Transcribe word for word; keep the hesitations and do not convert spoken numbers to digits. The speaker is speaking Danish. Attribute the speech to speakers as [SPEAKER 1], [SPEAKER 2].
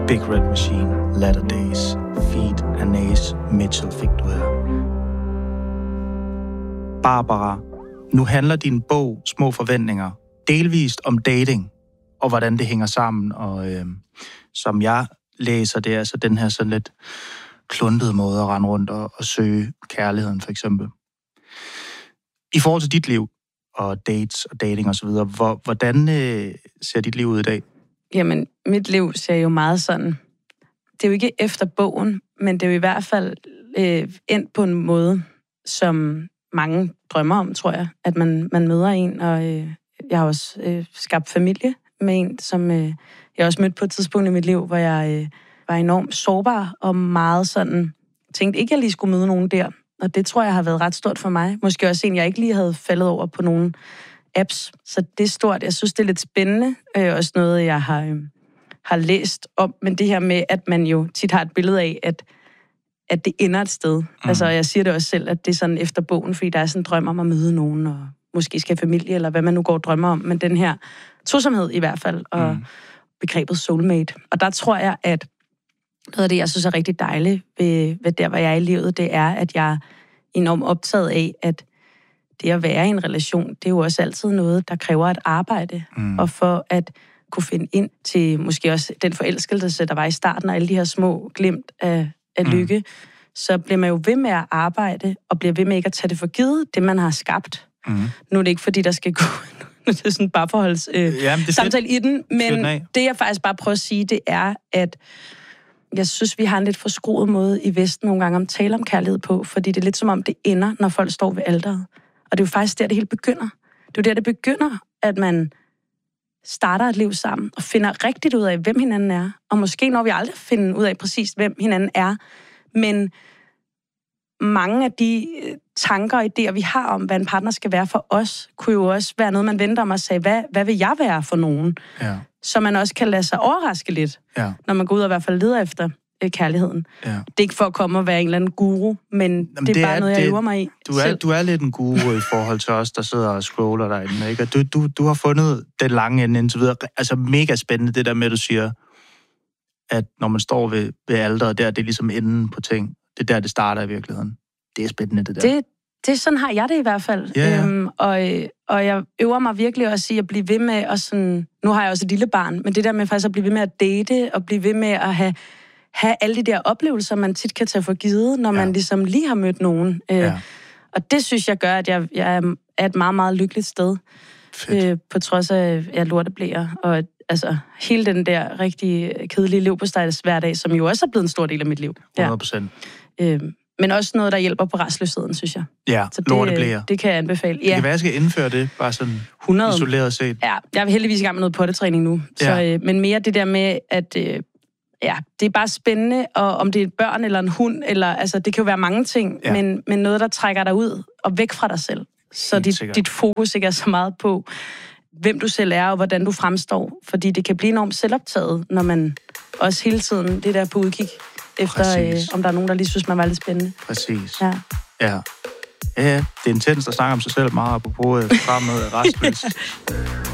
[SPEAKER 1] Big Red Machine, Latter Days, Feet, Anais, Mitchell fik du her. Barbara, nu handler din bog Små Forventninger delvist om dating, og hvordan det hænger sammen, og øh, som jeg læser, det er altså den her sådan lidt kluntede måde at rende rundt og, og søge kærligheden, for eksempel. I forhold til dit liv, og dates og dating og så videre, hvor, hvordan øh, ser dit liv ud i dag?
[SPEAKER 2] Jamen, mit liv ser jo meget sådan. Det er jo ikke efter bogen, men det er jo i hvert fald øh, endt på en måde, som mange drømmer om, tror jeg, at man, man møder en, og øh, jeg har også øh, skabt familie med en, som øh, jeg også mødte på et tidspunkt i mit liv, hvor jeg øh, var enormt sårbar og meget sådan, tænkte ikke, at jeg lige skulle møde nogen der, og det tror jeg har været ret stort for mig. Måske også en, jeg ikke lige havde faldet over på nogle apps, så det er stort. Jeg synes, det er lidt spændende, øh, også noget, jeg har, øh, har læst om, men det her med, at man jo tit har et billede af, at at det ender et sted. Mm. Altså, jeg siger det også selv, at det er sådan efter bogen, fordi der er sådan en drøm om at møde nogen, og måske skal familie, eller hvad man nu går og drømmer om, men den her tosomhed i hvert fald, og mm. begrebet soulmate. Og der tror jeg, at noget af det, jeg synes er rigtig dejligt ved, ved der, hvor jeg er i livet, det er, at jeg er enormt optaget af, at det at være i en relation, det er jo også altid noget, der kræver et arbejde, mm. og for at kunne finde ind til måske også den forelskelse, der var i starten, og alle de her små glimt af af lykke, mm. så bliver man jo ved med at arbejde, og bliver ved med ikke at tage det for givet, det man har skabt. Mm. Nu er det ikke, fordi der skal gå det er sådan bare forholds øh, Jamen, samtale i den, men det jeg faktisk bare prøver at sige, det er, at jeg synes, vi har en lidt forskruet måde i Vesten nogle gange om at tale om kærlighed på, fordi det er lidt som om, det ender, når folk står ved alteret. Og det er jo faktisk der, det hele begynder. Det er jo der, det begynder, at man starter et liv sammen, og finder rigtigt ud af, hvem hinanden er. Og måske når vi aldrig finder ud af præcis, hvem hinanden er. Men mange af de tanker og idéer, vi har om, hvad en partner skal være for os, kunne jo også være noget, man venter om og sige, hvad, hvad vil jeg være for nogen? Ja. Så man også kan lade sig overraske lidt, ja. Når man går ud og i hvert fald leder efter øh, kærligheden. Ja. Det er ikke for at komme og være en eller anden guru, men Jamen, det er det bare er, noget, jeg det, øver mig i.
[SPEAKER 1] Du er, du er lidt en guru i forhold til os, der sidder og scroller derinde, ikke? Og du, du, du har fundet den lange ende indtil videre. Altså mega spændende det der med, at du siger, at når man står ved, ved alderet, der det er ligesom enden på ting. Det er der, det starter i virkeligheden. Det er spændende, det der.
[SPEAKER 2] Det, det sådan har jeg det i hvert fald. Ja, ja. Øhm, og, og jeg øver mig virkelig også i at blive ved med at sådan... Nu har jeg også et lille barn, men det der med faktisk at blive ved med at date, og blive ved med at have, have alle de der oplevelser, man tit kan tage for givet, når ja. Man ligesom lige har mødt nogen. Øh, ja. Og det synes jeg gør, at jeg, jeg er et meget, meget lykkeligt sted. Øh, på trods af, at jeg lorteblæer. Og altså, hele den der rigtig kedelige leverpostejs hverdag, som jo også er blevet en stor del af mit liv.
[SPEAKER 1] hundrede procent.
[SPEAKER 2] Ja. Øh, men også noget, der hjælper på restløsheden, synes jeg.
[SPEAKER 1] Ja, lorteblæer.
[SPEAKER 2] Det kan jeg anbefale. Ja.
[SPEAKER 1] Det kan være, jeg skal indføre det, bare sådan hundrede isoleret set.
[SPEAKER 2] Ja, jeg er heldigvis i gang med noget pottetræning nu. Så, ja. øh, men mere det der med, at øh, ja, det er bare spændende, og om det er et børn eller en hund, eller, altså, det kan jo være mange ting, ja. men, men noget, der trækker dig ud og væk fra dig selv. Så dit, dit fokus ikke er så meget på, hvem du selv er, og hvordan du fremstår. Fordi det kan blive enormt selvoptaget, når man også hele tiden det der på udkig efter, øh, om der er nogen, der lige synes, man var lidt spændende.
[SPEAKER 1] Præcis.
[SPEAKER 2] Ja.
[SPEAKER 1] Ja. Ja, det er intenst at snakke om sig selv meget, apropos programmet Rasmus.